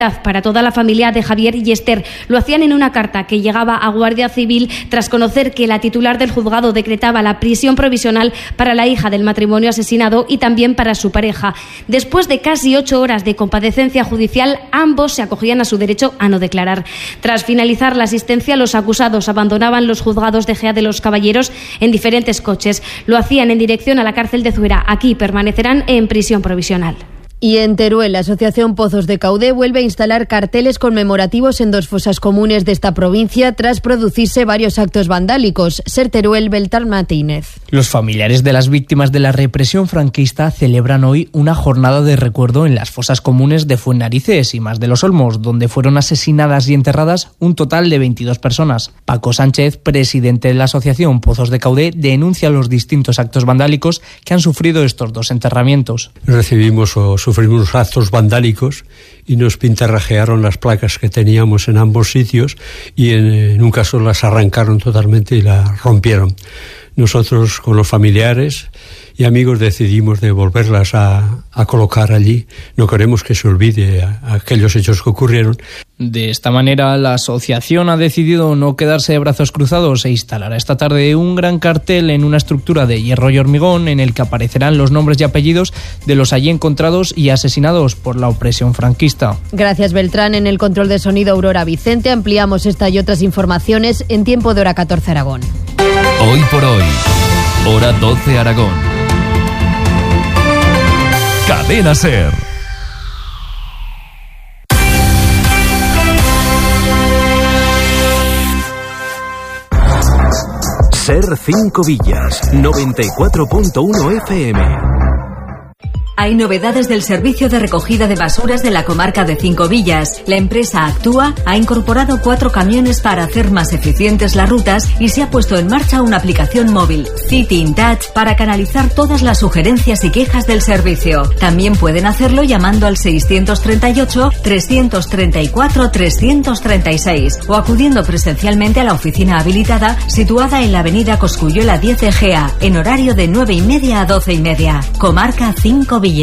para toda la familia de Javier y Esther. Lo hacían en una carta que llegaba a Guardia Civil tras conocer que la titular del juzgado decretaba la prisión provisional para la hija del matrimonio asesinado y también para su pareja. Después de casi 8 horas de comparecencia judicial, ambos se acogían a su derecho a no declarar. Tras finalizar la asistencia, los acusados abandonaban los juzgados de Gea de los Caballeros en diferentes coches. Lo hacían en dirección a la cárcel de Zuera. Aquí permanecerán en prisión provisional. Y en Teruel, la Asociación Pozos de Caudé vuelve a instalar carteles conmemorativos en 2 fosas comunes de esta provincia tras producirse varios actos vandálicos. Ser Teruel, Beltrán Martínez. Los familiares de las víctimas de la represión franquista celebran hoy una jornada de recuerdo en las fosas comunes de Fuennarices y Mas de los Olmos, donde fueron asesinadas y enterradas un total de 22 personas. Paco Sánchez, presidente de la Asociación Pozos de Caudé, denuncia los distintos actos vandálicos que han sufrido estos 2 enterramientos. Sufrimos actos vandálicos y nos pintarrajearon las placas que teníamos en ambos sitios y en un caso las arrancaron totalmente y las rompieron. Nosotros con los familiares y amigos decidimos de volverlas a colocar allí. No queremos que se olvide aquellos hechos que ocurrieron. De esta manera, la asociación ha decidido no quedarse de brazos cruzados e instalará esta tarde un gran cartel en una estructura de hierro y hormigón en el que aparecerán los nombres y apellidos de los allí encontrados y asesinados por la opresión franquista. Gracias, Beltrán. En el control de sonido, Aurora Vicente. Ampliamos esta y otras informaciones en tiempo de Hora 14 Aragón. Hoy por hoy, Hora 12 Aragón. Cadena SER. SER 5 Villas, 94.1 FM. Hay novedades del servicio de recogida de basuras de la comarca de Cinco Villas. La empresa Actúa ha incorporado 4 camiones para hacer más eficientes las rutas y se ha puesto en marcha una aplicación móvil, City in Touch, para canalizar todas las sugerencias y quejas del servicio. También pueden hacerlo llamando al 638-334-336 o acudiendo presencialmente a la oficina habilitada situada en la avenida Cosculluela 10 de Gea, en horario de 9:30 a 12:30. Comarca Cinco Villas.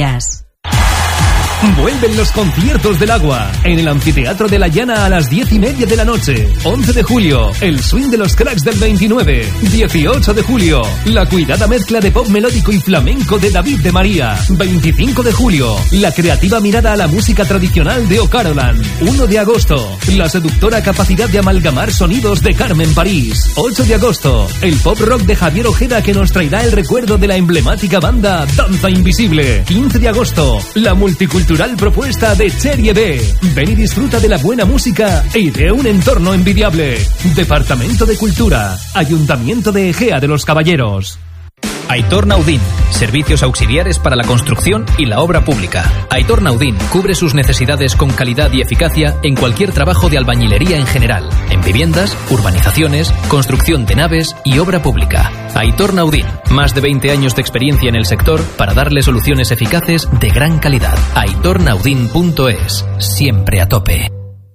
Vuelven los conciertos del agua en el Anfiteatro de la Llana a las 10:30 de la noche. 11 de julio, el swing de los cracks del 29. 18 de julio, la cuidada mezcla de pop melódico y flamenco de David de María. 25 de julio, la creativa mirada a la música tradicional de O'Carolan. 1 de agosto, la seductora capacidad de amalgamar sonidos de Carmen París. 8 de agosto, el pop rock de Javier Ojeda que nos traerá el recuerdo de la emblemática banda Danza Invisible. 15 de agosto, la multicultural propuesta de Serie B. Ven y disfruta de la buena música y de un entorno envidiable. Departamento de Cultura, Ayuntamiento de Egea de los Caballeros. Aitor Naudín, servicios auxiliares para la construcción y la obra pública. Aitor Naudín cubre sus necesidades con calidad y eficacia en cualquier trabajo de albañilería en general, en viviendas, urbanizaciones, construcción de naves y obra pública. Aitor Naudín, más de 20 años de experiencia en el sector para darle soluciones eficaces de gran calidad. aitornaudin.es, siempre a tope.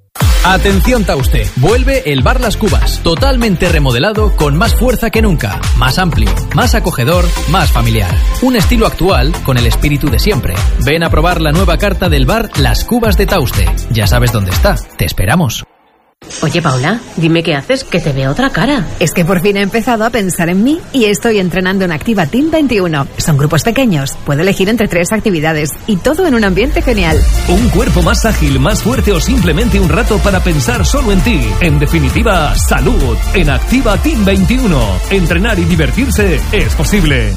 Atención Tauste, vuelve el Bar Las Cubas, totalmente remodelado con más fuerza que nunca, más amplio, más acogedor, más familiar. Un estilo actual con el espíritu de siempre. Ven a probar la nueva carta del bar Las Cubas de Tauste. Ya sabes dónde está, te esperamos. Oye, Paula, dime qué haces, que te veo otra cara. Es que por fin he empezado a pensar en mí y estoy entrenando en Activa Team 21. Son grupos pequeños, puedo elegir entre 3 actividades y todo en un ambiente genial. Un cuerpo más ágil, más fuerte o simplemente un rato para pensar solo en ti. En definitiva, salud. En Activa Team 21. Entrenar y divertirse es posible.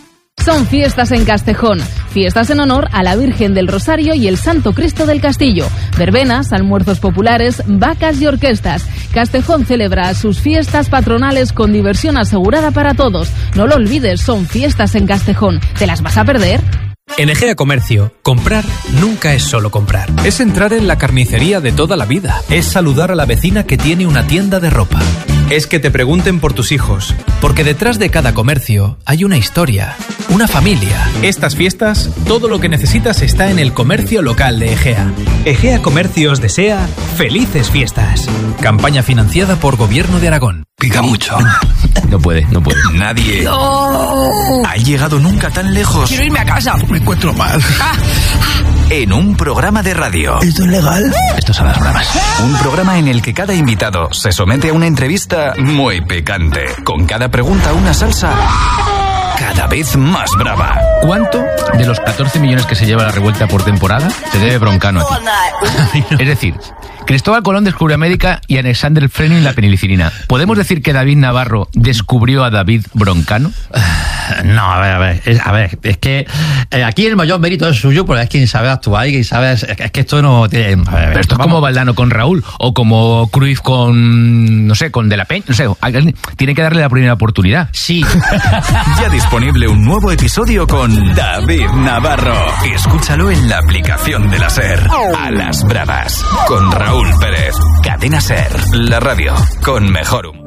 Son fiestas en Castejón, fiestas en honor a la Virgen del Rosario y el Santo Cristo del Castillo, verbenas, almuerzos populares, vacas y orquestas. Castejón celebra sus fiestas patronales con diversión asegurada para todos. No lo olvides, son fiestas en Castejón. ¿Te las vas a perder? En Egea Comercio, comprar nunca es solo comprar. Es entrar en la carnicería de toda la vida. Es saludar a la vecina que tiene una tienda de ropa. Es que te pregunten por tus hijos. Porque detrás de cada comercio hay una historia, una familia. Estas fiestas, todo lo que necesitas está en el comercio local de Egea. Egea Comercio os desea felices fiestas. Campaña financiada por Gobierno de Aragón. Pica mucho. No puede. Nadie ¡No! ha llegado nunca tan lejos. Quiero irme a casa. Me encuentro mal. en un programa de radio. ¿Esto es legal? Esto son las bravas. Un programa en el que cada invitado se somete a una entrevista muy picante, con cada pregunta una salsa cada vez más brava. ¿Cuánto de los 14 millones que se lleva la revuelta por temporada se debe Broncano a ti? Es decir, Cristóbal Colón descubrió América y Alexander Fleming la penicilina. ¿Podemos decir que David Navarro descubrió a David Broncano? No, a ver, es que aquí el mayor mérito es suyo, porque es quien sabe actuar y quien sabe... Es que esto no tiene... Pero esto es como Valdano con Raúl, o como Cruyff con, no sé, con De la Peña, no sé, tiene que darle la primera oportunidad. Sí. Ya disponible un nuevo episodio con David Navarro. Escúchalo en la aplicación de la SER. A las bravas, con Raúl Pérez. Cadena SER, la radio con mejor humor.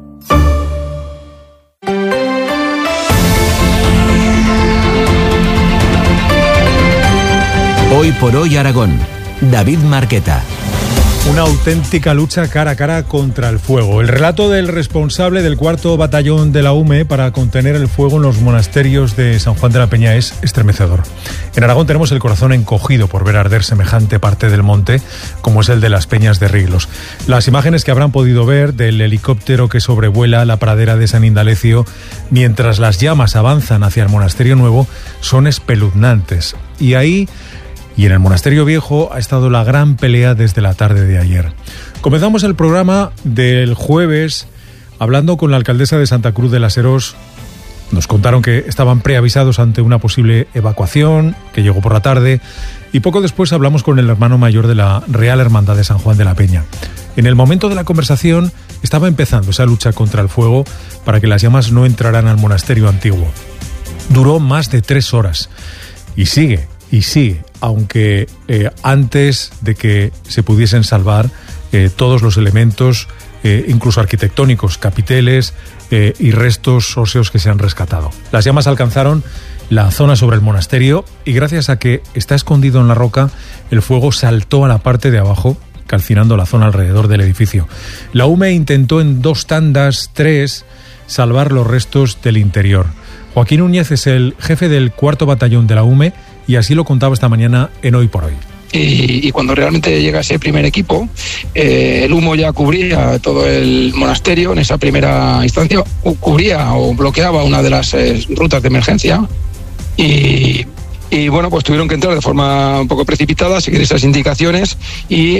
Hoy por hoy Aragón. David Marqueta. Una auténtica lucha cara a cara contra el fuego. El relato del responsable del 4º Batallón de la UME para contener el fuego en los monasterios de San Juan de la Peña es estremecedor. En Aragón tenemos el corazón encogido por ver arder semejante parte del monte como es el de las Peñas de Riglos. Las imágenes que habrán podido ver del helicóptero que sobrevuela la pradera de San Indalecio mientras las llamas avanzan hacia el monasterio nuevo son espeluznantes. Y ahí... Y en el Monasterio Viejo ha estado la gran pelea desde la tarde de ayer. Comenzamos el programa del jueves hablando con la alcaldesa de Santa Cruz de las Heros. Nos contaron que estaban preavisados ante una posible evacuación, que llegó por la tarde, y poco después hablamos con el hermano mayor de la Real Hermandad de San Juan de la Peña. En el momento de la conversación estaba empezando esa lucha contra el fuego para que las llamas no entraran al monasterio antiguo. Duró más de 3 horas y sigue, aunque antes de que se pudiesen salvar todos los elementos, incluso arquitectónicos, capiteles y restos óseos que se han rescatado. Las llamas alcanzaron la zona sobre el monasterio y gracias a que está escondido en la roca, el fuego saltó a la parte de abajo, calcinando la zona alrededor del edificio. La UME intentó en 2 tandas, 3, salvar los restos del interior. Joaquín Núñez es el jefe del 4º Batallón de la UME y así lo contaba esta mañana en Hoy por Hoy. Y cuando realmente llega ese primer equipo, el humo ya cubría todo el monasterio. En esa primera instancia cubría o bloqueaba una de las rutas de emergencia y bueno, pues tuvieron que entrar de forma un poco precipitada, seguir esas indicaciones y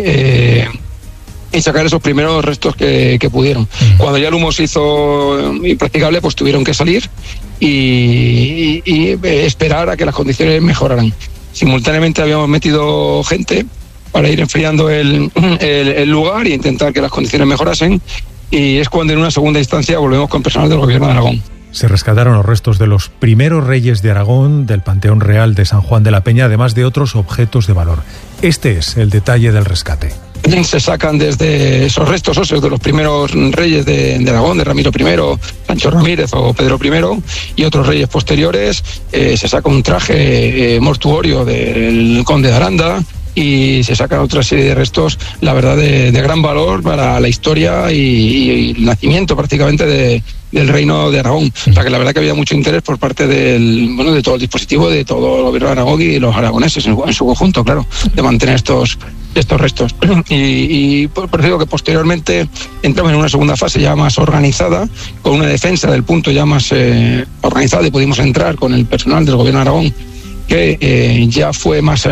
sacar esos primeros restos que pudieron. Cuando ya el humo se hizo impracticable, pues tuvieron que salir y esperar a que las condiciones mejoraran. Simultáneamente habíamos metido gente para ir enfriando el lugar e intentar que las condiciones mejorasen, y es cuando en una segunda instancia volvemos con personal del Gobierno de Aragón. Se rescataron los restos de los primeros reyes de Aragón, del Panteón Real de San Juan de la Peña, además de otros objetos de valor. Este es el detalle del rescate. Se sacan desde esos restos óseos de los primeros reyes de Aragón, de Ramiro I, Sancho Ramírez o Pedro I, y otros reyes posteriores. Se saca un traje mortuorio del conde de Aranda y se sacan otra serie de restos, la verdad, de gran valor para la historia y el nacimiento prácticamente del reino de Aragón. O sea que la verdad que había mucho interés por parte de todo el dispositivo, de todo el Gobierno de Aragón y los aragoneses en su conjunto, claro, de mantener estos restos. Y por eso digo que posteriormente entramos en una segunda fase ya más organizada, con una defensa del punto ya más organizada, y pudimos entrar con el personal del Gobierno de Aragón, que ya fue más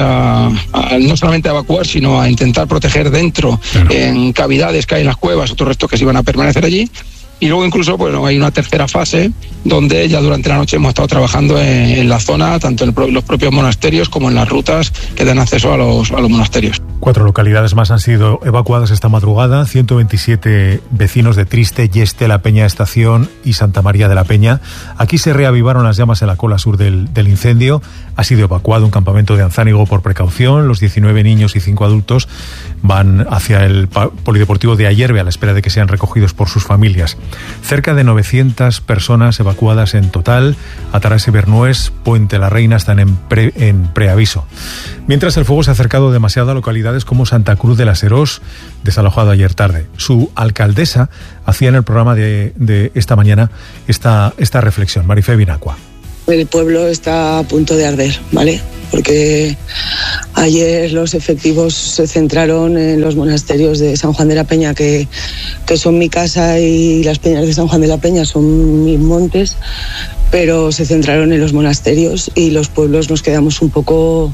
no solamente a evacuar, sino a intentar proteger dentro, claro, en cavidades que hay en las cuevas, otros restos que se iban a permanecer allí. Y luego incluso, bueno, hay una tercera fase donde ya durante la noche hemos estado trabajando en la zona, tanto en los propios monasterios como en las rutas que dan acceso a los monasterios. 4 localidades más han sido evacuadas esta madrugada. 127 vecinos de Triste, Yeste, La Peña Estación y Santa María de la Peña. Aquí se reavivaron las llamas en la cola sur del incendio. Ha sido evacuado un campamento de Anzánigo por precaución. Los 19 niños y 5 adultos van hacia el polideportivo de Ayerbe a la espera de que sean recogidos por sus familias. Cerca de 900 personas evacuadas en total. Atarás y Bernués, Puente la Reina están en preaviso. Mientras el fuego se ha acercado demasiado a localidades como Santa Cruz de las Heros, desalojado ayer tarde. Su alcaldesa hacía en el programa de esta mañana esta reflexión. Marifé Binacua. El pueblo está a punto de arder, ¿vale? Porque Ayer los efectivos se centraron en los monasterios de San Juan de la Peña, que son mi casa, y las peñas de San Juan de la Peña son mis montes, pero se centraron en los monasterios y los pueblos nos quedamos un poco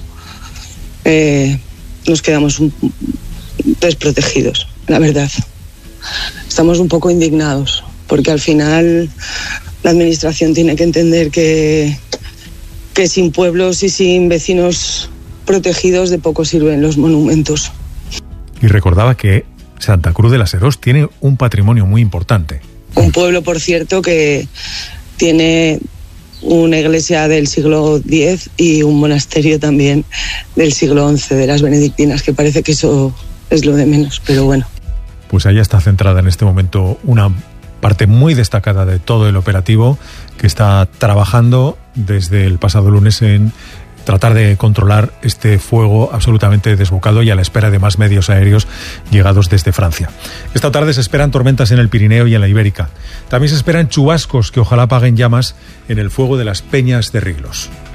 desprotegidos, la verdad. Estamos un poco indignados, porque al final la administración tiene que entender que sin pueblos y sin vecinos protegidos de poco sirven los monumentos. Y recordaba que Santa Cruz de las Herós tiene un patrimonio muy importante. Un pueblo, por cierto, que tiene una iglesia del siglo X y un monasterio también del siglo XI, de las benedictinas, que parece que eso es lo de menos, pero bueno. Pues ahí está centrada en este momento una parte muy destacada de todo el operativo que está trabajando desde el pasado lunes en tratar de controlar este fuego absolutamente desbocado y a la espera de más medios aéreos llegados desde Francia. Esta tarde se esperan tormentas en el Pirineo y en la Ibérica. También se esperan chubascos que ojalá apaguen llamas en el fuego de las peñas de Riglos.